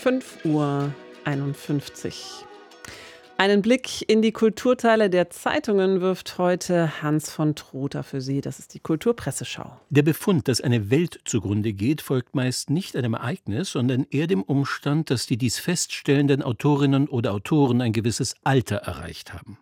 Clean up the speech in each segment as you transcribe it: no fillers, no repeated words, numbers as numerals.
5:51 Uhr. Einen Blick in die Kulturteile der Zeitungen wirft heute Hans von Trotha für Sie. Das ist die Kulturpresseschau. Der Befund, dass eine Welt zugrunde geht, folgt meist nicht einem Ereignis, sondern eher dem Umstand, dass die dies feststellenden Autorinnen oder Autoren ein gewisses Alter erreicht haben.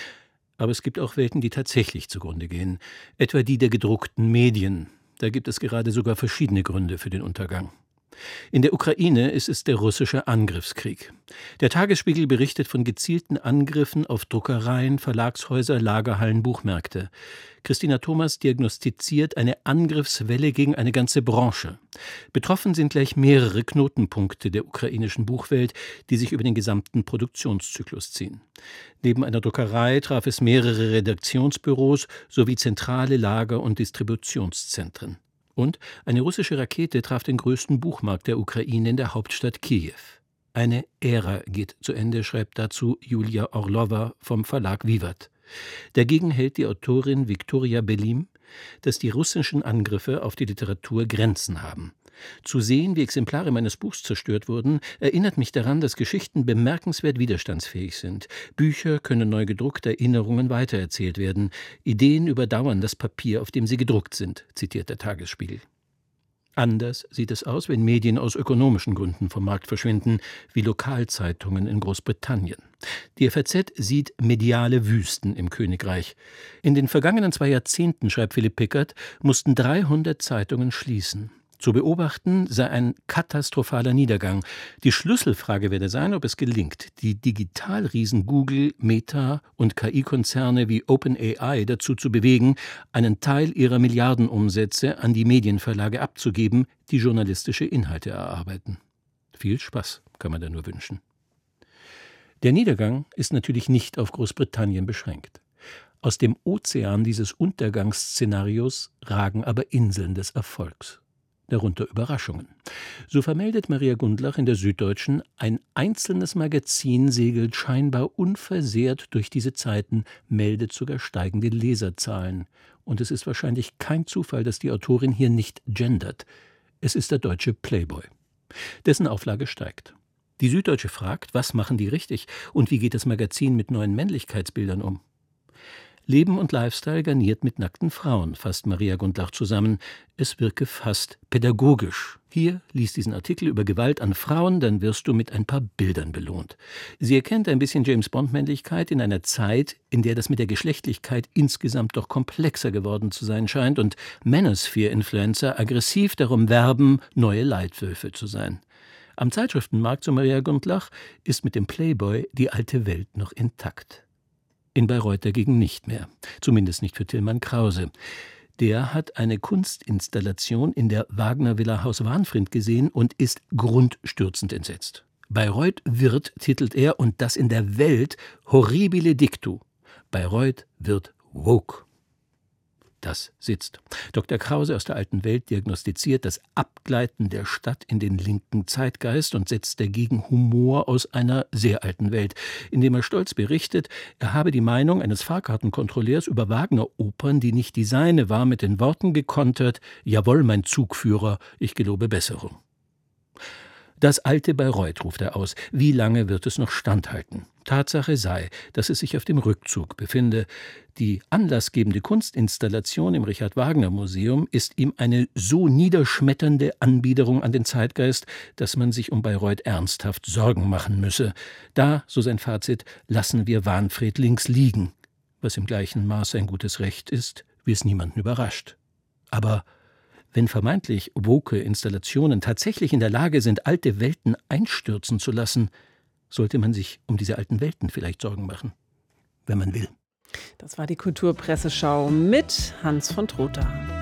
Aber es gibt auch Welten, die tatsächlich zugrunde gehen, etwa die der gedruckten Medien. Da gibt es gerade sogar verschiedene Gründe für den Untergang. In der Ukraine ist es der russische Angriffskrieg. Der Tagesspiegel berichtet von gezielten Angriffen auf Druckereien, Verlagshäuser, Lagerhallen, Buchmärkte. Christina Thomas diagnostiziert eine Angriffswelle gegen eine ganze Branche. Betroffen sind gleich mehrere Knotenpunkte der ukrainischen Buchwelt, die sich über den gesamten Produktionszyklus ziehen. Neben einer Druckerei traf es mehrere Redaktionsbüros sowie zentrale Lager- und Distributionszentren. Und eine russische Rakete traf den größten Buchmarkt der Ukraine in der Hauptstadt Kiew. Eine Ära geht zu Ende, schreibt dazu Julia Orlova vom Verlag Vivat. Dagegen hält die Autorin Viktoria Belim, dass die russischen Angriffe auf die Literatur Grenzen haben. Zu sehen, wie Exemplare meines Buchs zerstört wurden, erinnert mich daran, dass Geschichten bemerkenswert widerstandsfähig sind. Bücher können neu gedruckt, Erinnerungen weitererzählt werden. Ideen überdauern das Papier, auf dem sie gedruckt sind, zitiert der Tagesspiegel. Anders sieht es aus, wenn Medien aus ökonomischen Gründen vom Markt verschwinden, wie Lokalzeitungen in Großbritannien. Die FAZ sieht mediale Wüsten im Königreich. In den vergangenen 2 Jahrzehnten, schreibt Philipp Pickert, mussten 300 Zeitungen schließen. Zu beobachten sei ein katastrophaler Niedergang. Die Schlüsselfrage werde sein, ob es gelingt, die Digitalriesen Google, Meta und KI-Konzerne wie OpenAI dazu zu bewegen, einen Teil ihrer Milliardenumsätze an die Medienverlage abzugeben, die journalistische Inhalte erarbeiten. Viel Spaß kann man da nur wünschen. Der Niedergang ist natürlich nicht auf Großbritannien beschränkt. Aus dem Ozean dieses Untergangsszenarios ragen aber Inseln des Erfolgs. Darunter Überraschungen. So vermeldet Maria Gundlach in der Süddeutschen, ein einzelnes Magazin segelt scheinbar unversehrt durch diese Zeiten, meldet sogar steigende Leserzahlen. Und es ist wahrscheinlich kein Zufall, dass die Autorin hier nicht gendert. Es ist der deutsche Playboy. Dessen Auflage steigt. Die Süddeutsche fragt, was machen die richtig und wie geht das Magazin mit neuen Männlichkeitsbildern um? Leben und Lifestyle garniert mit nackten Frauen, fasst Maria Gundlach zusammen. Es wirke fast pädagogisch. Hier, lies diesen Artikel über Gewalt an Frauen, dann wirst du mit ein paar Bildern belohnt. Sie erkennt ein bisschen James-Bond-Männlichkeit in einer Zeit, in der das mit der Geschlechtlichkeit insgesamt doch komplexer geworden zu sein scheint und Manosphere-Influencer aggressiv darum werben, neue Leitwölfe zu sein. Am Zeitschriftenmarkt, so Maria Gundlach, ist mit dem Playboy die alte Welt noch intakt. In Bayreuth dagegen nicht mehr. Zumindest nicht für Tilman Krause. Der hat eine Kunstinstallation in der Wagner-Villa Haus Wahnfrind gesehen und ist grundstürzend entsetzt. Bayreuth wird, titelt er, und das in der Welt, horribile dictu. Bayreuth wird woke. Das sitzt. Dr. Krause aus der alten Welt diagnostiziert das Abgleiten der Stadt in den linken Zeitgeist und setzt dagegen Humor aus einer sehr alten Welt, indem er stolz berichtet, er habe die Meinung eines Fahrkartenkontrolleurs über Wagner-Opern, die nicht die seine war, mit den Worten gekontert: »Jawohl, mein Zugführer, ich gelobe Besserung.« Das alte Bayreuth, ruft er aus. Wie lange wird es noch standhalten? Tatsache sei, dass es sich auf dem Rückzug befinde. Die anlassgebende Kunstinstallation im Richard-Wagner-Museum ist ihm eine so niederschmetternde Anbiederung an den Zeitgeist, dass man sich um Bayreuth ernsthaft Sorgen machen müsse. Da, so sein Fazit, lassen wir Wahnfried links liegen. Was im gleichen Maß ein gutes Recht ist, wie es niemanden überrascht. Aber wenn vermeintlich woke Installationen tatsächlich in der Lage sind, alte Welten einstürzen zu lassen, sollte man sich um diese alten Welten vielleicht Sorgen machen, wenn man will. Das war die Kulturpresseschau mit Hans von Trotha.